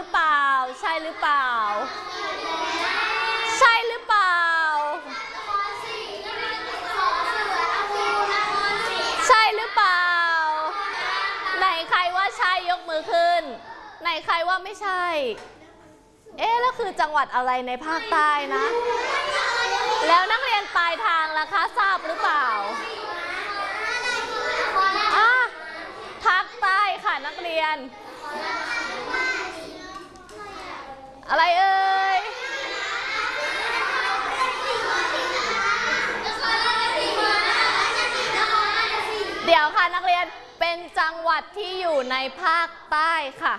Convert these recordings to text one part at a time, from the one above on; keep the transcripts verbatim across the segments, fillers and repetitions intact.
รือเปล่าใช่หรือเปล่าใช่หรือเปล่าใช่หรือเปล่าไหนใครว่าใช่ยกมือขึ้นไหนใครว่าไม่ใช่เอ๊ะแล้วคือจังหวัดอะไรในภาคใต้นะแล้วนักเรียนปลายทางล่ะคะทราบหรือเปล่าอ่ะภาคใต้ค่ะนักเรียนอะไรเอ่ยเดี๋ยวค่ะนักเรียนเป็นจังหวัดที่อยู่ในภาคใต้ค่ะ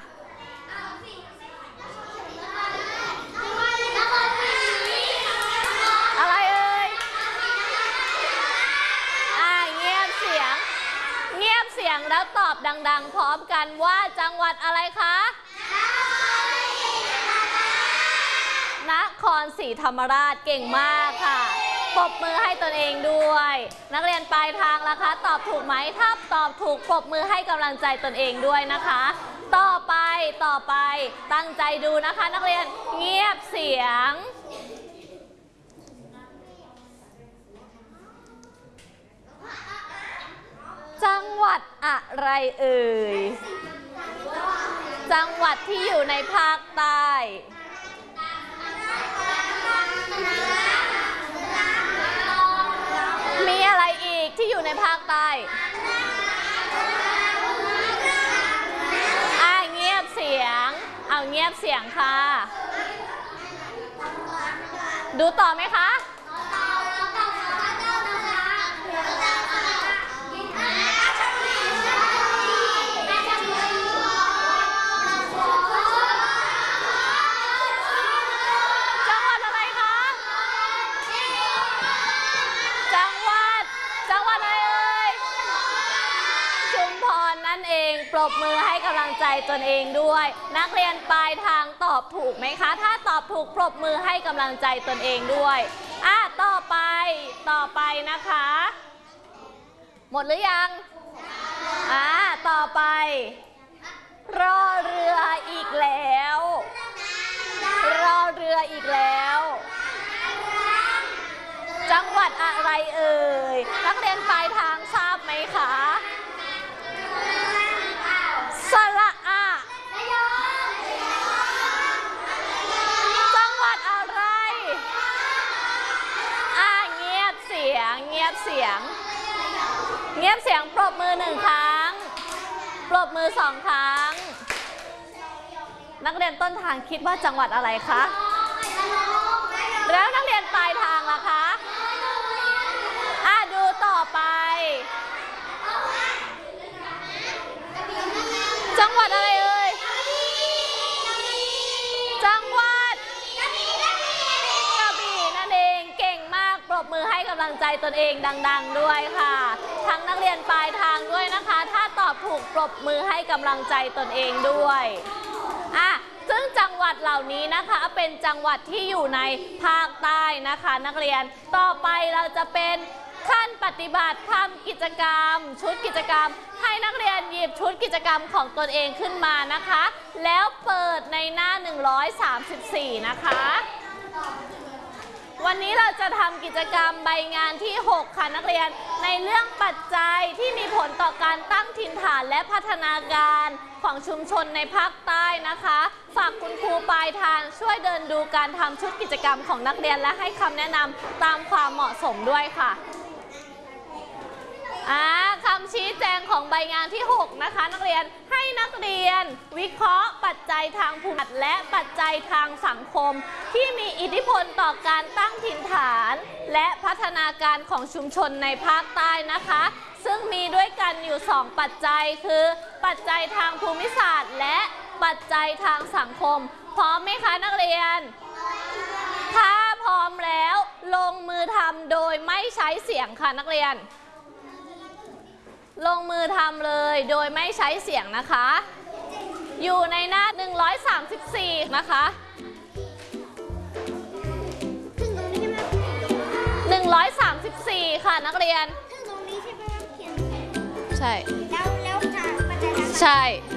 อะไรเอ่ยอ่าเงียบเสียงเงียบเสียงแล้วตอบดังๆพร้อมกันว่าจังหวัดอะไรคะนครศรีธรรมราชเก่งมากค่ะปรบมือให้ตนเองด้วยนักเรียนปลายทางล่ะคะตอบถูกไหมถ้าตอบถูกปรบมือให้กำลังใจตนเองด้วยนะคะต่อไปต่อไปตั้งใจดูนะคะนักเรียนเงียบเสียงจังหวัดอะไรเอ่ยจังหวัดที่อยู่ในภาคใต้มีอะไรอีกที่อยู่ในภาคใต้อ่ะเงียบเสียงเอาเงียบเสียงค่ะดูต่อไหมคะปรบมือให้กำลังใจตนเองด้วยนักเรียนปลายทางตอบถูกไหมคะถ้าตอบถูกปรบมือให้กำลังใจตนเองด้วยอ่ะต่อไปต่อไปนะคะหมดหรือยังอ่ะต่อไปรอเรืออีกแล้วรอเรืออีกแล้วจังหวัดอะไรเอ่ยนักเรียนปลายทางทราบไหมคะสระอาจังหวัดอะไรอ่ะเงียบเสียงเงียบเสียงเงียบเสียงปรบมือหนึ่งครั้งปรบมือสองครั้งนักเรียนต้นทางคิดว่าจังหวัดอะไรคะแล้วนักเรียนปลายทางล่ะคะอ่ะดูต่อไปจังหวัดอะไรเอ่ยจังหวัดกระบี่นั่นเองเก่งมากปรบมือให้กำลังใจตนเองดังๆด้วยค่ะทั้งนักเรียนปลายทางด้วยนะคะถ้าตอบถูกปรบมือให้กำลังใจตนเองด้วยอ่ะซึ่งจังหวัดเหล่านี้นะคะเป็นจังหวัดที่อยู่ในภาคใต้นะคะนักเรียนต่อไปเราจะเป็นขั้นปฏิบัติทำกิจกรรมชุดกิจกรรมให้นักเรียนหยิบชุดกิจกรรมของตนเองขึ้นมานะคะแล้วเปิดในหน้าหนึ่งร้อยสามสิบสี่นะคะวันนี้เราจะทำกิจกรรมใบงานที่หกค่ะนักเรียนในเรื่องปัจจัยที่มีผลต่อการตั้งถิ่นฐานและพัฒนาการของชุมชนในภาคใต้นะคะฝากคุณครูปลายทางช่วยเดินดูการทำชุดกิจกรรมของนักเรียนและให้คำแนะนำตามความเหมาะสมด้วยค่ะอ่าคำชี้แจงของใบงานที่หกนะคะนักเรียนให้นักเรียนวิเคราะห์ปัจจัยทางภูมิศาสตร์และปัจจัยทางสังคมที่มีอิทธิพลต่อการตั้งถิ่นฐานและพัฒนาการของชุมชนในภาคใต้นะคะซึ่งมีด้วยกันอยู่สองปัจจัยคือปัจจัยทางภูมิศาสตร์และปัจจัยทางสังคมพร้อมไหมคะนักเรียนถ้าพร้อมแล้วลงมือทำโดยไม่ใช้เสียงค่ะนักเรียนลงมือทำเลยโดยไม่ใช้เสียงนะคะอยู่ในหน้าหนึ่งร้อยสามสิบสี่นะคะหนึ่งร้อยสามสิบสี่ค่ะนักเรียนใช่แล้วแล้วค่ะใช่